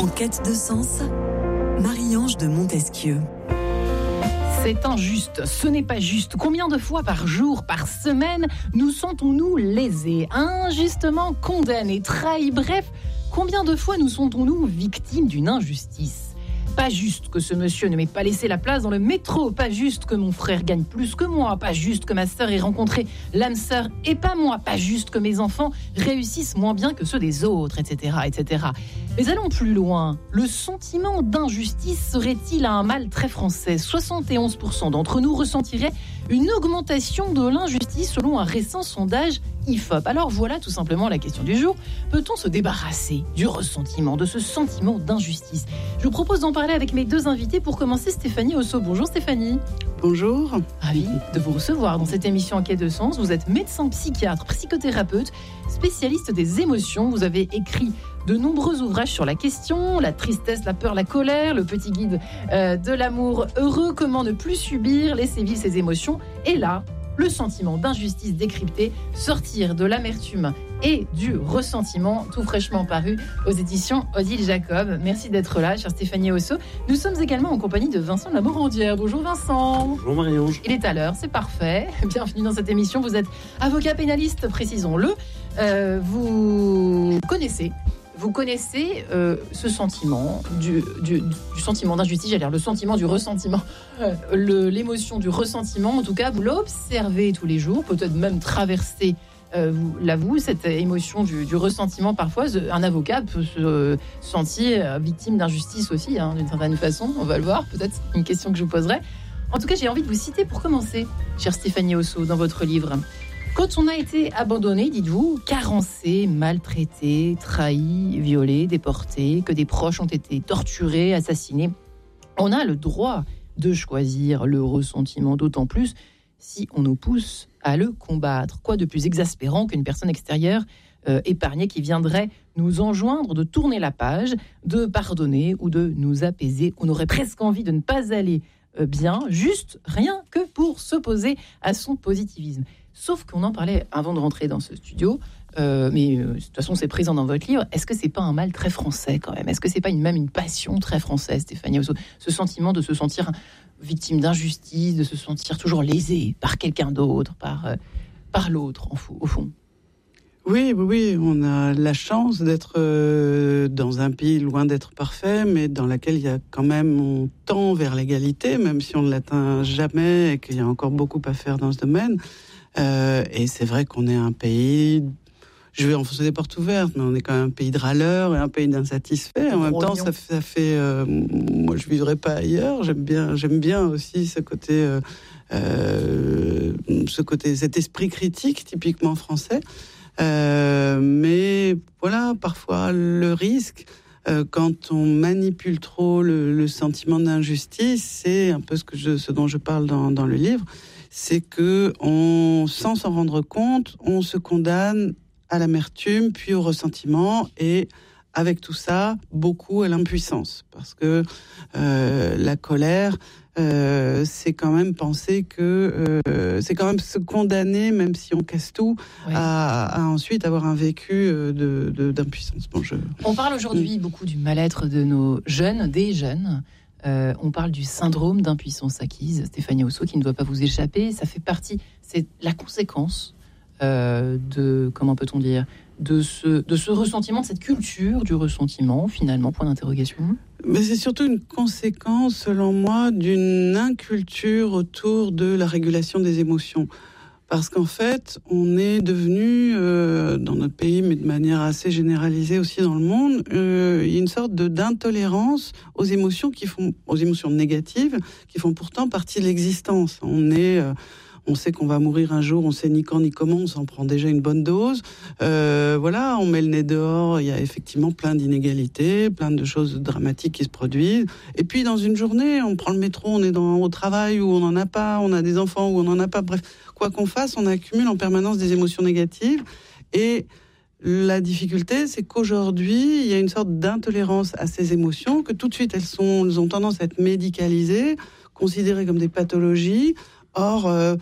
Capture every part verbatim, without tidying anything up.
En quête de sens, Marie-Ange de Montesquieu. C'est injuste, ce n'est pas juste. Combien de fois par jour, par semaine, nous sentons-nous lésés, injustement condamnés, trahis, bref, combien de fois nous sentons-nous victimes d'une injustice ? Pas juste que ce monsieur ne m'ait pas laissé la place dans le métro, pas juste que mon frère gagne plus que moi, pas juste que ma sœur ait rencontré l'âme sœur et pas moi, pas juste que mes enfants réussissent moins bien que ceux des autres, et cetera, et cetera. Mais allons plus loin. Le sentiment d'injustice serait-il un mal très français ? soixante et onze pour cent d'entre nous ressentiraient une augmentation de l'injustice selon un récent sondage I F O P. Alors voilà tout simplement la question du jour. Peut-on se débarrasser du ressentiment, de ce sentiment d'injustice ? Je vous propose d'en parler avec mes deux invités. Pour commencer, Stéphanie Osso. Bonjour Stéphanie. Bonjour. Ravi de vous recevoir dans cette émission En quête de sens. Vous êtes médecin psychiatre, psychothérapeute, spécialiste des émotions. Vous avez écrit de nombreux ouvrages sur la question, la tristesse, la peur, la colère, le petit guide euh, de l'amour heureux, comment ne plus subir, laisser vivre ses émotions. Et là, le sentiment d'injustice décrypté, sortir de l'amertume et du ressentiment, tout fraîchement paru aux éditions Odile Jacob. Merci d'être là, chère Stéphanie Osso. Nous sommes également en compagnie de Vincent de la Morandière. Bonjour Vincent. Bonjour Marie-Ange. Il est à l'heure, c'est parfait. Bienvenue dans cette émission. Vous êtes avocat pénaliste, précisons-le. Euh, vous connaissez Vous connaissez euh, ce sentiment du, du, du sentiment d'injustice, j'allais dire le sentiment du ressentiment, euh, le, l'émotion du ressentiment. En tout cas, vous l'observez tous les jours, peut-être même traverser, euh, vous l'avoue, cette émotion du, du ressentiment. Parfois, un avocat peut se euh, sentir victime d'injustice aussi, hein, d'une certaine façon. On va le voir, peut-être une question que je vous poserai. En tout cas, j'ai envie de vous citer pour commencer, chère Stéphanie Osso, dans votre livre. Quand on a été abandonné, dites-vous, carencé, maltraité, trahi, violé, déporté, que des proches ont été torturés, assassinés, on a le droit de choisir le ressentiment, d'autant plus si on nous pousse à le combattre. Quoi de plus exaspérant qu'une personne extérieure euh, épargnée qui viendrait nous enjoindre de tourner la page, de pardonner ou de nous apaiser. On aurait presque envie de ne pas aller euh, bien, juste rien que pour s'opposer à son positivisme. Sauf qu'on en parlait avant de rentrer dans ce studio, euh, mais euh, de toute façon c'est présent dans votre livre. Est-ce que c'est pas un mal très français quand même ? Est-ce que c'est pas une, même une passion très française, Stéphanie Osso ? Ce sentiment de se sentir victime d'injustice, de se sentir toujours lésé par quelqu'un d'autre, par, euh, par l'autre en fou, au fond. Oui, oui, oui, on a la chance d'être euh, dans un pays loin d'être parfait, mais dans lequel il y a quand même, on tend vers l'égalité, même si on ne l'atteint jamais et qu'il y a encore beaucoup à faire dans ce domaine. Euh, et c'est vrai qu'on est un pays, je vais enfoncer des portes ouvertes, mais on est quand même un pays de râleurs et un pays d'insatisfaits. En même temps, ça, ça fait, euh, moi je vivrais pas ailleurs. J'aime bien, j'aime bien aussi ce côté, euh, euh, ce côté, cet esprit critique typiquement français. Euh, mais voilà, parfois le risque, euh, quand on manipule trop le, le sentiment d'injustice, c'est un peu ce que je, ce dont je parle dans, dans le livre. C'est que, on, sans s'en rendre compte, on se condamne à l'amertume, puis au ressentiment, et avec tout ça, beaucoup à l'impuissance. Parce que euh, la colère, euh, c'est quand même penser que... Euh, c'est quand même se condamner, même si on casse tout, ouais. à, à ensuite avoir un vécu de, de, d'impuissance. Bon, je... On parle aujourd'hui beaucoup du mal-être de nos jeunes, des jeunes. Euh, on parle du syndrome d'impuissance acquise, Stéphanie Osso, qui ne doit pas vous échapper. Ça fait partie, c'est la conséquence euh, de, comment peut-on dire, de ce, de ce ressentiment, de cette culture du ressentiment, finalement, point d'interrogation. Mais c'est surtout une conséquence, selon moi, d'une inculture autour de la régulation des émotions. Parce qu'en fait, on est devenu, euh, dans notre pays, mais de manière assez généralisée aussi dans le monde, euh, il y a une sorte de, d'intolérance aux émotions qui font, aux émotions négatives, qui font pourtant partie de l'existence. On est, euh, on sait qu'on va mourir un jour, on sait ni quand ni comment, on s'en prend déjà une bonne dose. Euh, voilà, on met le nez dehors, il y a effectivement plein d'inégalités, plein de choses dramatiques qui se produisent. Et puis dans une journée, on prend le métro, on est dans, au travail où on n'en a pas, on a des enfants où on n'en a pas, bref. Quoi qu'on fasse, on accumule en permanence des émotions négatives. Et la difficulté, c'est qu'aujourd'hui, il y a une sorte d'intolérance à ces émotions, que tout de suite, elles, sont, elles ont tendance à être médicalisées, considérées comme des pathologies. Or, euh,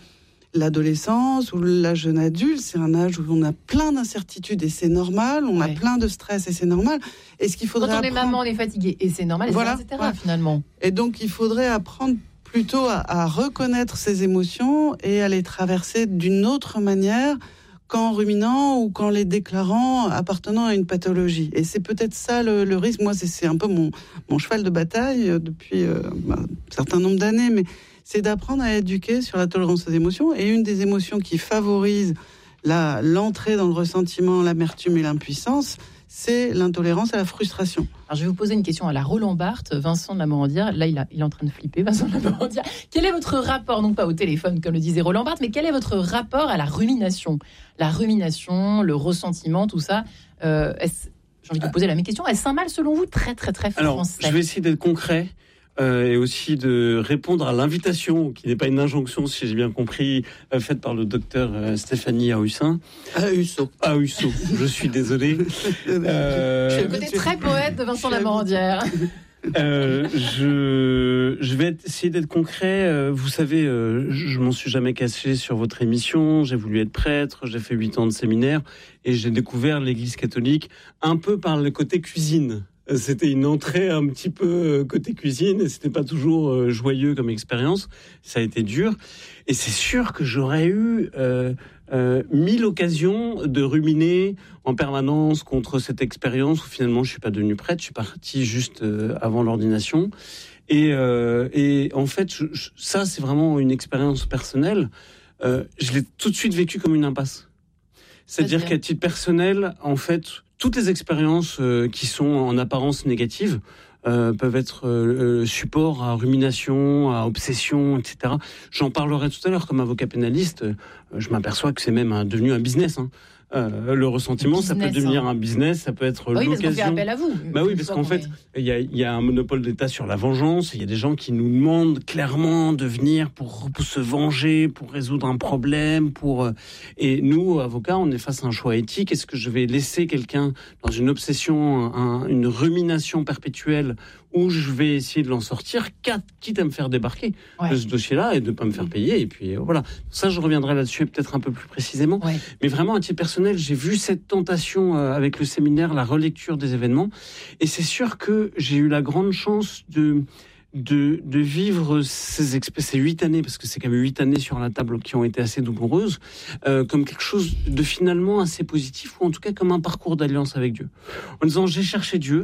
l'adolescence ou l'âge jeune adulte, c'est un âge où on a plein d'incertitudes et c'est normal, on ouais. a plein de stress et c'est normal. Et ce qu'il faudrait Quand on apprendre... est maman, on est fatigué et c'est normal, voilà, et cetera. Ouais. Finalement. Et donc il faudrait apprendre plutôt à, à reconnaître ses émotions et à les traverser d'une autre manière qu'en ruminant ou qu'en les déclarant appartenant à une pathologie. Et c'est peut-être ça le, le risque. Moi, c'est, c'est un peu mon, mon cheval de bataille depuis euh, bah, un certain nombre d'années, mais c'est d'apprendre à éduquer sur la tolérance aux émotions. Et une des émotions qui favorise la, l'entrée dans le ressentiment, l'amertume et l'impuissance, c'est l'intolérance à la frustration. Alors, je vais vous poser une question à la Roland Barthes, Vincent de la Morandière. Là, il, a, il est en train de flipper, Vincent de la Morandière. Quel est votre rapport, non pas au téléphone, comme le disait Roland Barthes, mais quel est votre rapport à la rumination ? La rumination, le ressentiment, tout ça. Euh, j'ai envie de vous poser la même question. Est-ce un mal, selon vous, très, très, très français ? Alors, je vais essayer d'être concret. Euh, et aussi de répondre à l'invitation, qui n'est pas une injonction, si j'ai bien compris, euh, faite par le docteur euh, Stéphanie Ahussin. Ahusso. Ahusso, je suis désolé. Euh... Je suis le côté très poète de Vincent de la Morandière. Euh, je, je vais essayer d'être concret. Euh, vous savez, euh, je, je m'en suis jamais caché sur votre émission. J'ai voulu être prêtre, j'ai fait huit ans de séminaire et j'ai découvert l'Église catholique un peu par le côté cuisine. C'était une entrée un petit peu côté cuisine et c'était pas toujours joyeux comme expérience. Ça a été dur. Et c'est sûr que j'aurais eu euh, euh, mille occasions de ruminer en permanence contre cette expérience où finalement je suis pas devenu prêtre. Je suis parti juste euh, avant l'ordination. Et, euh, et en fait, je, je, ça c'est vraiment une expérience personnelle. Euh, je l'ai tout de suite vécu comme une impasse. C'est-à-dire qu'à titre personnel, en fait, toutes les expériences euh, qui sont en apparence négatives euh, peuvent être euh, support à rumination, à obsession, et cetera. J'en parlerai tout à l'heure. Comme avocat pénaliste, euh, je m'aperçois que c'est même un, devenu un business. Hein. Euh, le ressentiment, business, ça peut devenir hein. un business, ça peut être oui, l'occasion. Oui, parce qu'on fait appel à vous. Bah oui, parce qu'en fait, il y a, y a un monopole d'État sur la vengeance. Il y a des gens qui nous demandent clairement de venir pour, pour se venger, pour résoudre un problème. Pour et nous, avocats, on est face à un choix éthique. Est-ce que je vais laisser quelqu'un dans une obsession, un, une rumination perpétuelle, où je vais essayer de l'en sortir, quitte à me faire débarquer ouais. de ce dossier-là et de ne pas me faire payer. Et puis voilà. Ça, je reviendrai là-dessus peut-être un peu plus précisément. Ouais. Mais vraiment, à titre personnel, j'ai vu cette tentation euh, avec le séminaire, la relecture des événements. Et c'est sûr que j'ai eu la grande chance de, de, de vivre ces, ces huit années, parce que c'est quand même huit années sur la table qui ont été assez douloureuses, euh, comme quelque chose de finalement assez positif, ou en tout cas comme un parcours d'alliance avec Dieu. En disant, j'ai cherché Dieu,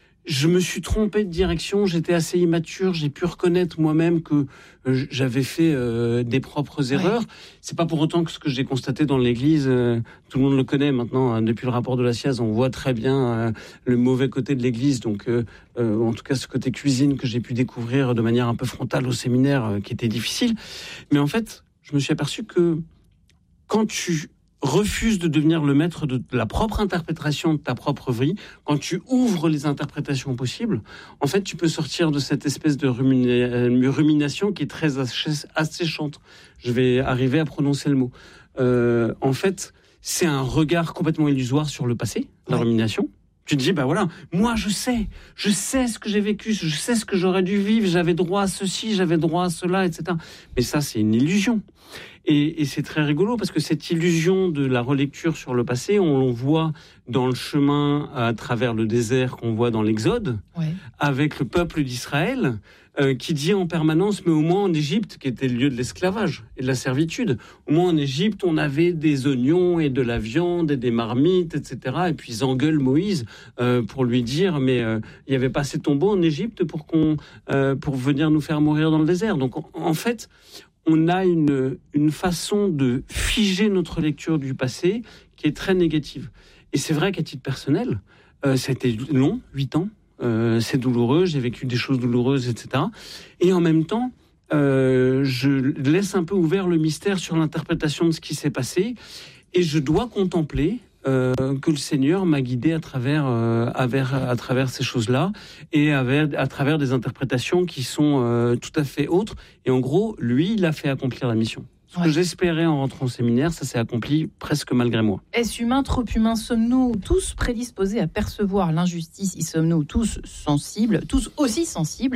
je me suis trompé de direction, j'étais assez immature, j'ai pu reconnaître moi-même que euh, j'avais fait euh, des propres erreurs. Ouais. C'est pas pour autant que ce que j'ai constaté dans l'Église, euh, tout le monde le connaît maintenant, hein, depuis le rapport de la S I A Z, on voit très bien euh, le mauvais côté de l'Église, donc euh, euh, en tout cas ce côté cuisine que j'ai pu découvrir de manière un peu frontale au séminaire, euh, qui était difficile. Mais en fait, je me suis aperçu que quand tu refuse de devenir le maître de la propre interprétation de ta propre vie, quand tu ouvres les interprétations possibles, en fait, tu peux sortir de cette espèce de rumina- rumination qui est très asséchante. Je vais arriver à prononcer le mot. Euh, en fait, c'est un regard complètement illusoire sur le passé, la ouais. rumination. Tu te dis, bah voilà, moi je sais, je sais ce que j'ai vécu, je sais ce que j'aurais dû vivre, j'avais droit à ceci, j'avais droit à cela, et cetera. Mais ça, c'est une illusion. Et, et c'est très rigolo parce que cette illusion de la relecture sur le passé, on le voit dans le chemin à travers le désert qu'on voit dans l'Exode, ouais. avec le peuple d'Israël, euh, qui dit en permanence, mais au moins en Égypte, qui était le lieu de l'esclavage et de la servitude, au moins en Égypte, on avait des oignons et de la viande et des marmites, et cetera. Et puis ils engueulent Moïse euh, pour lui dire, mais euh, il n'y avait pas assez de tombeaux en Égypte pour, qu'on, euh, pour venir nous faire mourir dans le désert. Donc en, en fait, on a une, une façon de figer notre lecture du passé qui est très négative. Et c'est vrai qu'à titre personnel, euh, ça a été long, huit ans, euh, c'est douloureux, j'ai vécu des choses douloureuses, et cetera. Et en même temps, euh, je laisse un peu ouvert le mystère sur l'interprétation de ce qui s'est passé, et je dois contempler euh, que le Seigneur m'a guidé à travers, euh, à, vers, à travers ces choses-là, et à, à travers des interprétations qui sont euh, tout à fait autres. Et en gros, lui, il a fait accomplir la mission. Ce ouais. que j'espérais en rentrant au séminaire, ça s'est accompli presque malgré moi. Est-ce humain, trop humain? Sommes-nous tous prédisposés à percevoir l'injustice? Y sommes-nous tous sensibles, tous aussi sensibles?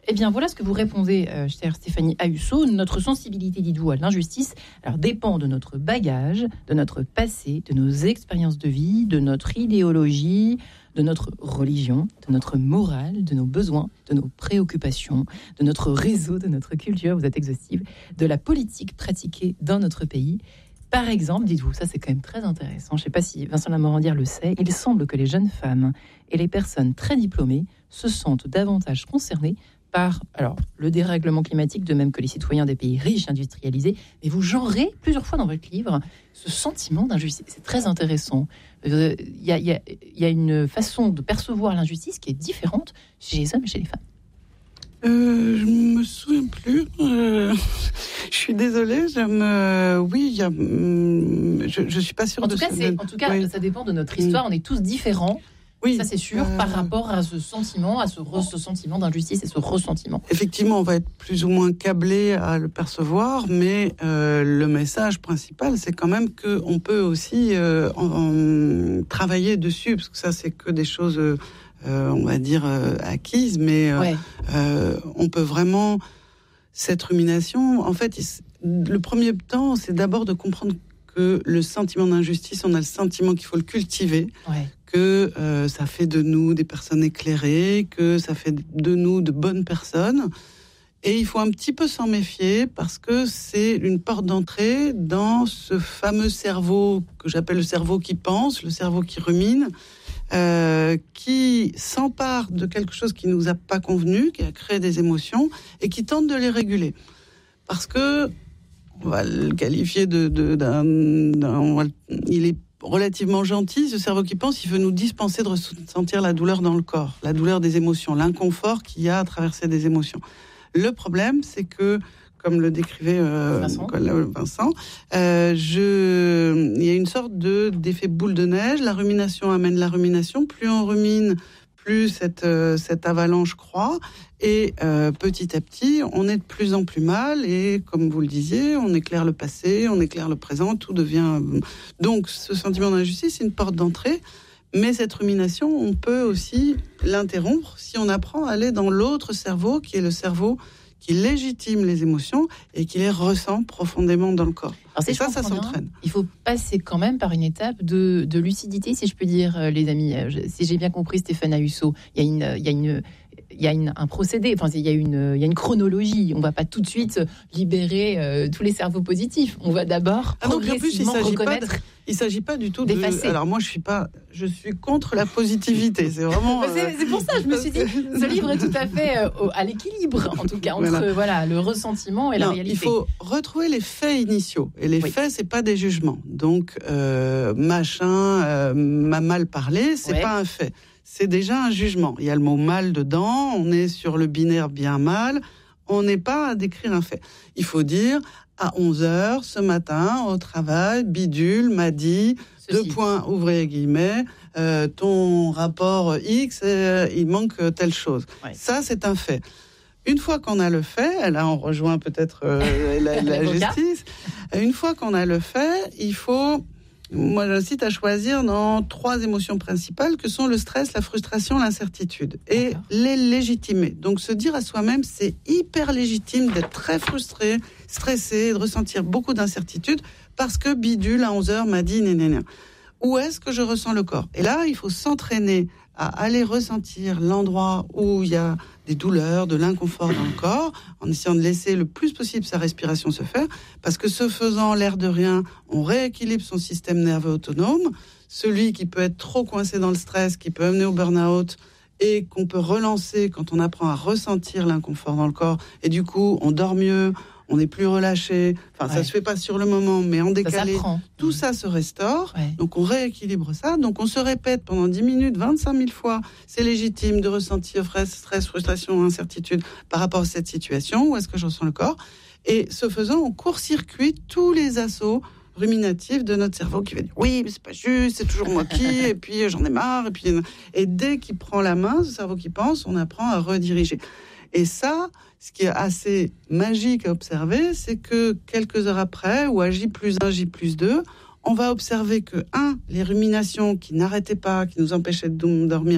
Eh bien, voilà ce que vous répondez, euh, chère Stéphanie Ayuso. Notre sensibilité, dites-vous, à l'injustice, alors, dépend de notre bagage, de notre passé, de nos expériences de vie, de notre idéologie, de notre religion, de notre morale, de nos besoins, de nos préoccupations, de notre réseau, de notre culture, vous êtes exhaustive, de la politique pratiquée dans notre pays. Par exemple, dites-vous, ça c'est quand même très intéressant, je ne sais pas si Vincent Lamorandière le sait, il semble que les jeunes femmes et les personnes très diplômées se sentent davantage concernées par alors, le dérèglement climatique, de même que les citoyens des pays riches industrialisés. Mais vous genrez plusieurs fois dans votre livre ce sentiment d'injustice. C'est très intéressant. Il euh, y, y, y a une façon de percevoir l'injustice qui est différente chez les hommes et chez les femmes. Euh, je me souviens plus. Euh, je suis désolée. Je me... Oui, il y a. Je, je suis pas sûre en de tout cas, ce... c'est, en tout cas, oui. Ça dépend de notre histoire. On est tous différents. Oui, ça c'est sûr, euh... par rapport à ce sentiment, à ce, re- ce sentiment d'injustice et ce ressentiment. Effectivement, on va être plus ou moins câblé à le percevoir, mais euh, le message principal, c'est quand même qu'on peut aussi euh, en, en travailler dessus, parce que ça, c'est que des choses, euh, on va dire, euh, acquises, mais euh, ouais. euh, on peut vraiment... Cette rumination, en fait, il, le premier temps, c'est d'abord de comprendre que le sentiment d'injustice, on a le sentiment qu'il faut le cultiver, ouais. que euh, ça fait de nous des personnes éclairées, que ça fait de nous de bonnes personnes. Et il faut un petit peu s'en méfier parce que c'est une porte d'entrée dans ce fameux cerveau que j'appelle le cerveau qui pense, le cerveau qui rumine, euh, qui s'empare de quelque chose qui ne nous a pas convenu, qui a créé des émotions et qui tente de les réguler. Parce que on va le qualifier de, de, d'un, d'un... Il est relativement gentil, ce cerveau qui pense, il veut nous dispenser de ressentir la douleur dans le corps, la douleur des émotions, l'inconfort qu'il y a à traverser des émotions. Le problème, c'est que, comme le décrivait euh, Vincent, Vincent euh, je... il y a une sorte de, d'effet boule de neige. La rumination amène la rumination. Plus on rumine, plus cette, euh, cette avalanche croît. Et euh, petit à petit, on est de plus en plus mal. Et comme vous le disiez, on éclaire le passé, on éclaire le présent, tout devient... Donc, ce sentiment d'injustice, c'est une porte d'entrée. Mais cette rumination, on peut aussi l'interrompre si on apprend à aller dans l'autre cerveau, qui est le cerveau qui légitime les émotions et qui les ressent profondément dans le corps. Alors, et ça, ça s'entraîne. Bien, il faut passer quand même par une étape de, de lucidité, si je peux dire, les amis. Si j'ai bien compris, Stéphane Ayuso, il y a une... Il y a une il y a une, un procédé, enfin, il y a une, il y a une chronologie. On ne va pas tout de suite libérer euh, tous les cerveaux positifs. On va d'abord ah progressivement plus, il s'agit reconnaître... Pas de, il ne s'agit pas du tout d'effacer. de... Alors moi, je suis, pas, je suis contre la positivité. C'est vraiment... c'est, euh... c'est pour ça que je me suis dit, ce livre est tout à fait euh, à l'équilibre, en tout cas, entre voilà. voilà, le ressentiment et non, la réalité. Il faut retrouver les faits initiaux. Et les oui. faits, ce n'est pas des jugements. Donc, euh, machin euh, m'a mal parlé, ce n'est ouais. pas un fait. C'est déjà un jugement. Il y a le mot mal dedans, on est sur le binaire bien-mal, on n'est pas à décrire un fait. Il faut dire, à onze heures, ce matin, au travail, bidule m'a dit, Ceci. deux points, ouvrez guillemets, euh, ton rapport X, euh, il manque telle chose. Ouais. Ça, c'est un fait. Une fois qu'on a le fait, là on rejoint peut-être euh, la, la justice, une fois qu'on a le fait, il faut... Moi, j'incite à choisir dans trois émotions principales que sont le stress, la frustration, l'incertitude. Et D'accord. les légitimer. Donc, se dire à soi-même, c'est hyper légitime d'être très frustré, stressé, de ressentir beaucoup d'incertitude parce que bidule à onze heures m'a dit nénéné. Où est-ce que je ressens le corps ? Et là, il faut s'entraîner à aller ressentir l'endroit où il y a des douleurs, de l'inconfort dans le corps, en essayant de laisser le plus possible sa respiration se faire, parce que ce faisant, l'air de rien, on rééquilibre son système nerveux autonome, celui qui peut être trop coincé dans le stress, qui peut amener au burn-out, et qu'on peut relancer quand on apprend à ressentir l'inconfort dans le corps, et du coup, on dort mieux, on n'est plus relâché, enfin ouais. ça se fait pas sur le moment, mais en décalé, ça tout mmh. ça se restaure, ouais. donc on rééquilibre ça, donc on se répète pendant dix minutes, vingt-cinq mille fois, c'est légitime de ressentir stress, frustration, incertitude par rapport à cette situation, où est-ce que je ressens le corps, et ce faisant, on court-circuite tous les assauts ruminatifs de notre cerveau qui va dire oui mais c'est pas juste, c'est toujours moi qui, et puis j'en ai marre, et puis et dès qu'il prend la main, ce cerveau qui pense, on apprend à rediriger. Et ça, ce qui est assez magique à observer, c'est que quelques heures après, ou à J plus un, J plus deux, on va observer que, un, les ruminations qui n'arrêtaient pas, qui nous empêchaient de dormir,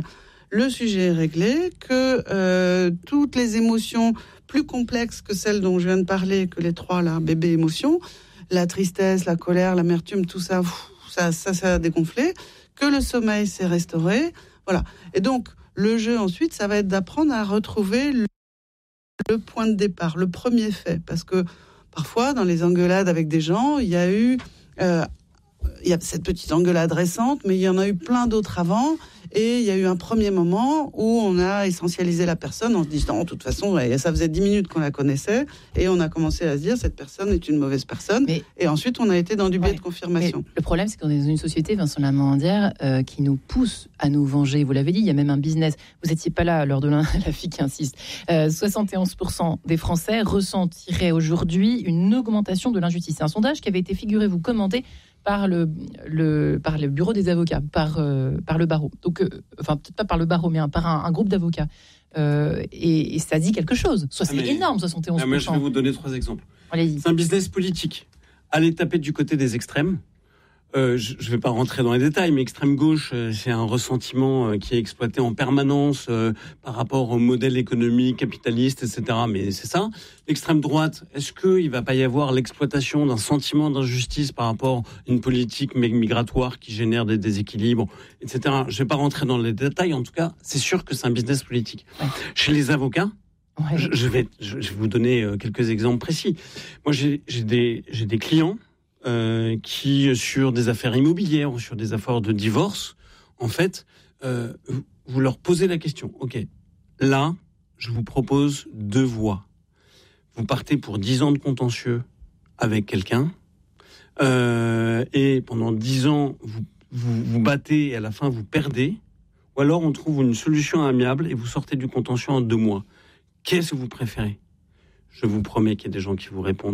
le sujet est réglé, que euh, toutes les émotions plus complexes que celles dont je viens de parler, que les trois là, bébé émotions, la tristesse, la colère, l'amertume, tout ça, pff, ça, ça, ça a dégonflé, que le sommeil s'est restauré, voilà. Et donc le jeu ensuite, ça va être d'apprendre à retrouver le, le point de départ, le premier fait, parce que parfois dans les engueulades avec des gens, il y a eu euh, il y a cette petite engueulade récente, mais il y en a eu plein d'autres avant. Et il y a eu un premier moment où on a essentialisé la personne en se disant, de toute façon, ça faisait dix minutes qu'on la connaissait. Et on a commencé à se dire, cette personne est une mauvaise personne. Mais, et ensuite, on a été dans du biais ouais, de confirmation. Le problème, c'est qu'on est dans une société, Vincent Lamandière, euh, qui nous pousse à nous venger. Vous l'avez dit, il y a même un business. Vous n'étiez pas là lors de la, la fille qui insiste. Euh, soixante et onze pour cent des Français ressentiraient aujourd'hui une augmentation de l'injustice. C'est un sondage qui avait été, figurez-vous, commenté par le, le, par le bureau des avocats, par, euh, par le barreau. Donc, euh, enfin, peut-être pas par le barreau, mais un, par un, un groupe d'avocats. Euh, et, et ça dit quelque chose. Soit c'est ah mais, énorme, soixante et onze pour cent. Ah mais je vais vous donner trois exemples. Allez-y. C'est un business politique. Allez taper du côté des extrêmes. Euh, je ne vais pas rentrer dans les détails, mais extrême gauche, euh, c'est un ressentiment euh, qui est exploité en permanence euh, par rapport au modèle économique capitaliste, et cetera. Mais c'est ça. L'extrême droite, est-ce qu'il ne va pas y avoir l'exploitation d'un sentiment d'injustice par rapport à une politique migratoire qui génère des déséquilibres, et cetera. Je ne vais pas rentrer dans les détails. En tout cas, c'est sûr que c'est un business politique. Ouais. Chez les avocats, ouais. je, je, vais, je, je vais vous donner euh, quelques exemples précis. Moi, j'ai, j'ai, des, j'ai des clients Euh, qui, sur des affaires immobilières ou sur des affaires de divorce, en fait, euh, vous leur posez la question. OK, là, je vous propose deux voies. Vous partez pour dix ans de contentieux avec quelqu'un, euh, et pendant dix ans, vous, vous vous battez et à la fin, vous perdez, ou alors on trouve une solution amiable et vous sortez du contentieux en deux mois. Qu'est-ce que vous préférez ? Je vous promets qu'il y a des gens qui vous répondent.